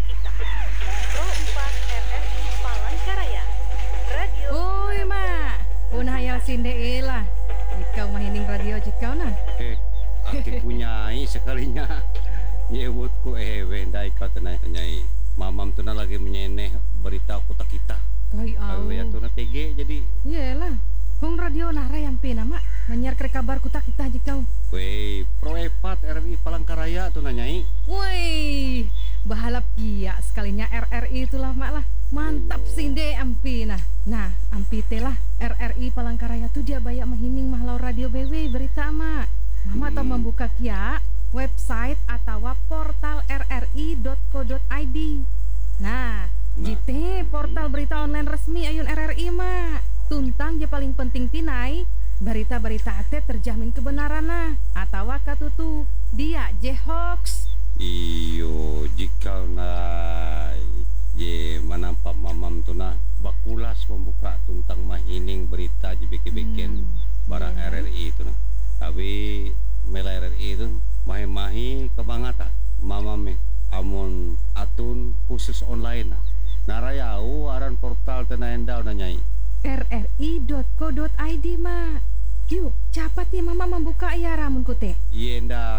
kita. Pro 4 RRI Palangkaraya. Radio. Oi, Mak. Punah hayal sinde lah. Ikau mahining radio cikau nah. Aki punyai sekalinya. Nyebutku wendai kau tenai nyai. Mamam tuna lagi menyeneh berita kota kita. Kai au. Ya tuna TG jadi. Iyalah. Hong radio nara yang pena, Mak. Menyiar ke kabar kutak kita jikau. Wei, Pro 4 RRI Palangkaraya tuna nyai. Woi, bahalap kia sekalinya RRI itulah, Mak lah. Mantap sinde ampina. Nah, ampi telah RRI Palangkaraya tuh dia banyak mahining mahlau radio BW berita, Mak. Mama atau membuka kia website atau portal rri.co.id. Nah, jite portal berita online resmi ayun RRI, Mak. Tuntang je paling penting tinai berita-berita ate terjamin kebenaran nah atau katutu dia je hoax. Iyo jika je manampak mamam tuna bakulas membuka tuntang mahining berita je beken barang RRI itu nah. Tapi mela RRI itu mahi-mahi kebangata mamam amun atun khusus online nah. Narayau aran portal tena endau na nyai. rri.co.id, Mak. Yuk, cepat ya mama membuka ya ramun kute. Yenda